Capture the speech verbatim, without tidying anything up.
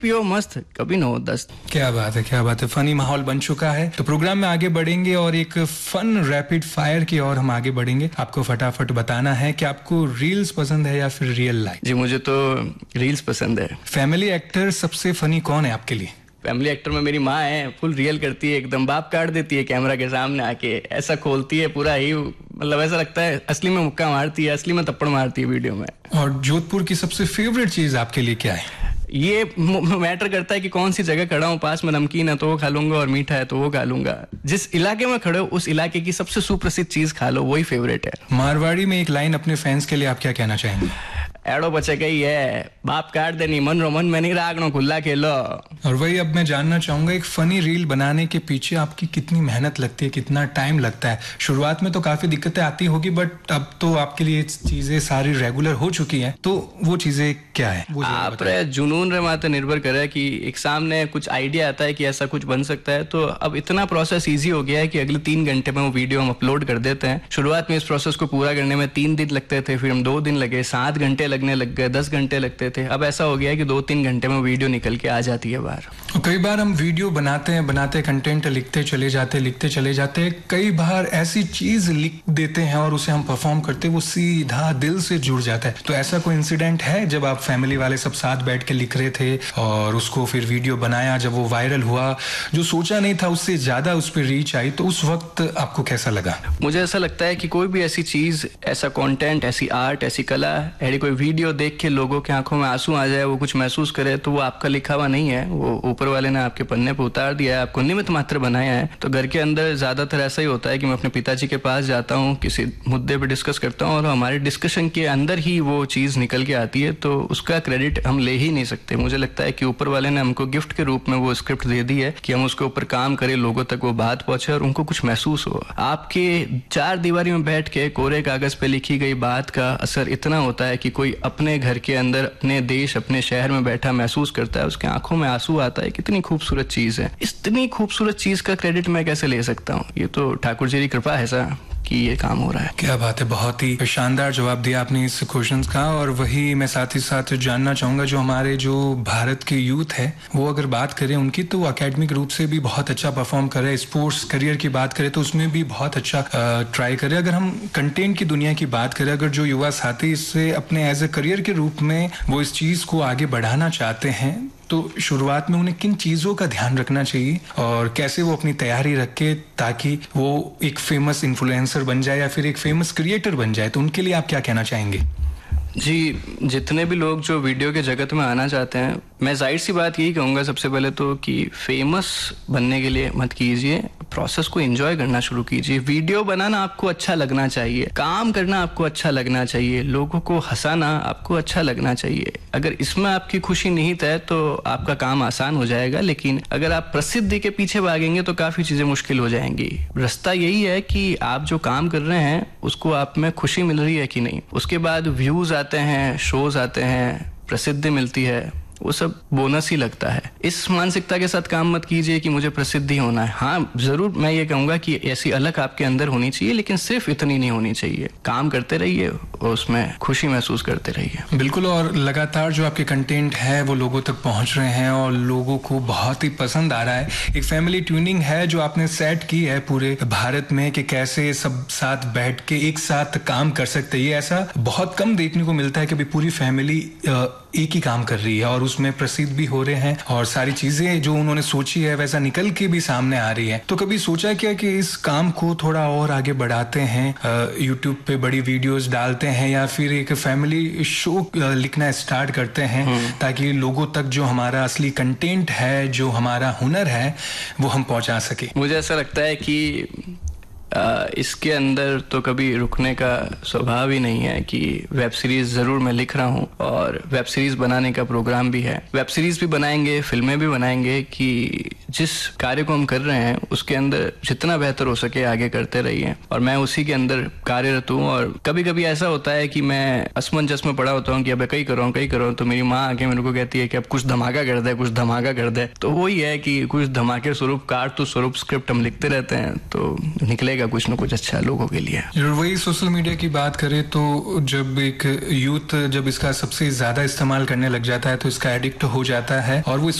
पियो मस्त, कभी न हो दस्त। क्या बात है, क्या बात है। फनी माहौल बन चुका है, तो प्रोग्राम में आगे बढ़ेंगे और एक फन रैपिड फायर की ओर हम आगे बढ़ेंगे। आपको फटाफट बताना है कि आपको रील्स पसंद है या फिर रियल लाइफ। जी मुझे तो रील्स पसंद है। फैमिली एक्टर सबसे फनी कौन है आपके लिए? फैमिली एक्टर में मेरी माँ है, फुल रियल करती है, एकदम बाप काट देती है कैमरा के सामने आके, ऐसा खोलती है पूरा ही, मतलब ऐसा लगता है असली में मुक्का मारती है, असली में थप्पड़ मारती है वीडियो में। और जोधपुर की सबसे फेवरेट चीज आपके लिए क्या है? ये मैटर करता है कि कौन सी जगह खड़ा हूँ, पास में नमकीन है तो वो खा लूंगा और मीठा है तो वो खा लूंगा। जिस इलाके में खड़े हो उस इलाके की सबसे सुप्रसिद्ध चीज खा लो, वही फेवरेट है। मारवाड़ी में एक लाइन अपने फैंस के लिए आप क्या कहना चाहेंगे? एड़ो बचे गई है, बाप काट देनी, मन रो मन में नहीं रागनो, खुला खेलो। और वही अब मैं जानना चाहूंगा, एक फनी रील बनाने के पीछे आपकी कितनी मेहनत लगती है, कितना टाइम लगता है? शुरुआत में तो काफी दिक्कतें आती होगी, बट अब तो आपके लिए चीजें सारी रेगुलर हो चुकी हैं, तो वो चीजें क्या है? वो आप रे जुनून रे माते निर्भर करे कि एक सामने कुछ आइडिया आता है कि ऐसा कुछ बन सकता है, तो अब इतना प्रोसेस इजी हो गया है कि अगले तीन घंटे में वो वीडियो हम अपलोड कर देते हैं। शुरुआत में इस प्रोसेस को पूरा करने में तीन दिन लगते थे, फिर हम दो दिन लगे, सात घंटे लगने लग गए, दस घंटे लगते थे। अब ऐसा हो गया है कि दो तीन घंटे में वीडियो निकल के आ जाती है बाहर। कई बार हम वीडियो बनाते हैं बनाते कंटेंट लिखते चले जाते लिखते चले जाते कई बार ऐसी चीज लिख देते हैं और उसे हम परफॉर्म करते वो सीधा दिल से जुड़ जाता है। तो ऐसा कोई इंसिडेंट है जब आप फैमिली वाले सब साथ बैठ के लिख रहे थे और उसको फिर वीडियो बनाया, जब वो वायरल हुआ, जो सोचा नहीं था उससे ज्यादा उस पर रीच आई, तो उस वक्त आपको कैसा लगा? मुझे ऐसा लगता है कि कोई भी ऐसी चीज, ऐसा कंटेंट, ऐसी आर्ट, ऐसी कला, ऐसी कोई वीडियो देख के लोगों के आंखों में आंसू आ जाए, वो कुछ महसूस करे, तो वो आपका लिखा हुआ नहीं है, वो ऊपर वाले ने आपके पन्ने पे उतार दिया है, आपको निमित्त मात्र बनाया है। तो घर के अंदर ज्यादातर ऐसा ही होता है कि मैं अपने पिताजी के पास जाता हूँ, किसी मुद्दे पे डिस्कस करता हूँ और हमारे डिस्कशन के अंदर ही वो चीज निकल के आती है, तो उसका क्रेडिट हम ले ही नहीं सकते। मुझे लगता है कि ऊपर वाले ने हमको गिफ्ट के रूप में वो स्क्रिप्ट दे दी है कि हम उसके ऊपर काम करें, लोगों तक वो बात पहुंचे और उनको कुछ महसूस हो। आपके चार दीवारी में बैठ के कोरे कागज पे लिखी गई बात का असर इतना होता है कि कोई अपने घर के अंदर, अपने देश, अपने शहर में बैठा महसूस करता है, उसके आंखों में आंसू आता है, कितनी खूबसूरत चीज है। इतनी खूबसूरत चीज का क्रेडिट मैं कैसे ले सकता हूँ? ये तो ठाकुर जी की कृपा है सर कि ये काम हो रहा है। क्या बात है, बहुत ही शानदार जवाब दिया आपने इस क्वेश्चन का। और वही मैं साथ ही साथ जानना चाहूंगा, जो हमारे जो भारत के यूथ है वो अगर बात करें उनकी, तो एकेडमिक रूप से भी बहुत अच्छा परफॉर्म कर रहे हैं। स्पोर्ट्स करियर की बात करें तो उसमें भी बहुत अच्छा ट्राई करे। अगर हम कंटेंट की दुनिया की बात करें, अगर जो युवा साथी इससे अपने एज ए करियर के रूप में वो इस चीज को आगे बढ़ाना चाहते हैं, तो शुरुआत में उन्हें किन चीजों का ध्यान रखना चाहिए और कैसे वो अपनी तैयारी रखे ताकि वो एक फेमस इन्फ्लुएंसर बन जाए या फिर एक फेमस क्रिएटर बन जाए? तो उनके लिए आप क्या कहना चाहेंगे? जी, जितने भी लोग जो वीडियो के जगत में आना चाहते हैं, मैं जाहिर सी बात यही कहूँगा सबसे पहले तो कि फेमस बनने के लिए मत कीजिए, प्रोसेस को एंजॉय करना शुरू कीजिए। वीडियो बनाना आपको अच्छा लगना चाहिए, काम करना आपको अच्छा लगना चाहिए, लोगों को हंसाना आपको अच्छा लगना चाहिए। अगर इसमें आपकी खुशी निहित है तो आपका काम आसान हो जाएगा, लेकिन अगर आप प्रसिद्धि के पीछे भागेंगे तो काफ़ी चीज़ें मुश्किल हो जाएंगी। रास्ता यही है कि आप जो काम कर रहे हैं उसको आप में खुशी मिल रही है कि नहीं, उसके बाद व्यूज़ आते हैं, शोज आते हैं, प्रसिद्धि मिलती है, वो सब बोनस ही लगता है। इस मानसिकता के साथ काम मत कीजिए कि मुझे प्रसिद्धि होना है। हाँ, जरूर मैं ये कहूंगा कि ऐसी अलग आपके अंदर होनी चाहिए, लेकिन सिर्फ इतनी नहीं होनी चाहिए। काम करते रहिए और उसमें खुशी महसूस करते रहिए। बिल्कुल, और लगातार जो आपके कंटेंट है वो लोगों तक पहुंच रहे हैं और लोगों को बहुत ही पसंद आ रहा है। एक फैमिली ट्यूनिंग है जो आपने सेट की है पूरे भारत में कि कैसे सब साथ बैठ के एक साथ काम कर सकते हैं। ये ऐसा बहुत कम देखने को मिलता है कि पूरी फैमिली एक ही काम कर रही है और उसमें प्रसिद्ध भी हो रहे हैं और सारी चीजें जो उन्होंने सोची है वैसा निकल के भी सामने आ रही है। तो कभी सोचा क्या कि इस काम को थोड़ा और आगे बढ़ाते हैं, यूट्यूब पे बड़ी वीडियोस डालते हैं या फिर एक फैमिली शो लिखना स्टार्ट करते हैं ताकि लोगों तक जो हमारा असली कंटेंट है, जो हमारा हुनर है, वो हम पहुंचा सके? मुझे ऐसा लगता है कि आ, इसके अंदर तो कभी रुकने का स्वभाव ही नहीं है कि वेब सीरीज जरूर मैं लिख रहा हूँ और वेब सीरीज बनाने का प्रोग्राम भी है। वेब सीरीज भी बनाएंगे, फिल्में भी बनाएंगे कि जिस कार्य को हम कर रहे हैं उसके अंदर जितना बेहतर हो सके आगे करते रहिए, और मैं उसी के अंदर कार्यरत हूँ। और कभी कभी ऐसा होता है कि मैं असमंजस में पड़ा होता हूँ कि अब कहीं कर रहा हूँ कहीं कर रहा हूँ, तो मेरी माँ आके मेरे को कहती है कि अब कुछ धमाका कर दे, कुछ धमाका कर दे। तो वही है कि कुछ धमाके स्वरूप कारतूस स्वरूप स्क्रिप्ट हम लिखते रहते हैं, तो निकलेगा कुछ ना कुछ अच्छा लोगों के लिए। वही सोशल मीडिया की बात करें तो जब एक यूथ जब इसका सबसे ज्यादा इस्तेमाल करने लग जाता है तो इसका एडिक्ट हो जाता है और वो